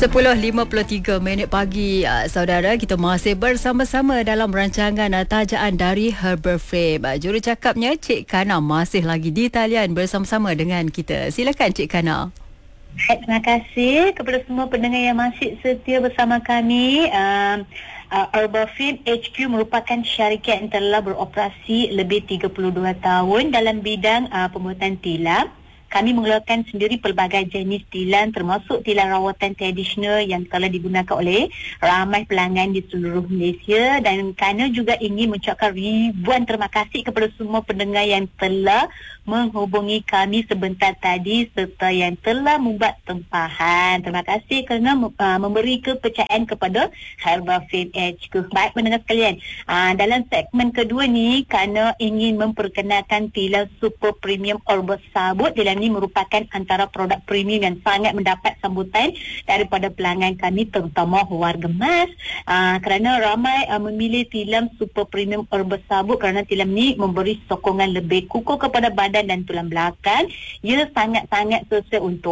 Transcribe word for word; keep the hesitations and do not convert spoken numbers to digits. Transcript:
sepuluh lima puluh tiga minit pagi, uh, saudara, kita masih bersama-sama dalam rancangan uh, tajaan dari Herbal Frame. Uh, jurucakapnya Cik Kana masih lagi di talian bersama-sama dengan kita. Silakan Cik Kana. Hai, terima kasih kepada semua pendengar yang masih setia bersama kami. Um, uh, Herbal Frame H Q merupakan syarikat yang telah beroperasi lebih tiga puluh dua tahun dalam bidang uh, pembuatan tilam. Kami mengeluarkan sendiri pelbagai jenis tilam termasuk tilam rawatan tradisional yang telah digunakan oleh ramai pelanggan di seluruh Malaysia, dan Kana juga ingin mengucapkan ribuan terima kasih kepada semua pendengar yang telah menghubungi kami sebentar tadi serta yang telah membuat tempahan. Terima kasih kerana uh, memberi kepercayaan kepada Herbal Frame H Q. Baik pendengar sekalian, uh, dalam segmen kedua ni Kana ingin memperkenalkan tilam super premium Herbal Sabut. Tilam ini merupakan antara produk premium yang sangat mendapat sambutan daripada pelanggan kami, terutama warga Mas, aa, kerana ramai aa, memilih tilam super premium Herbal Sabut kerana tilam ini memberi sokongan lebih kukuh kepada badan dan tulang belakang. Ia sangat-sangat sesuai untuk